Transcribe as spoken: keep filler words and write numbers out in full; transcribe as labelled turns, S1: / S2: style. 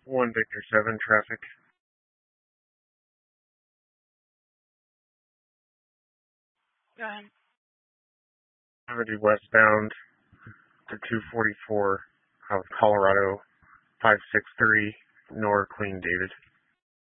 S1: one Victor seven traffic.
S2: Go ahead.
S1: I'm going to do westbound to two forty-four, Colorado, five six three, Nor Queen David.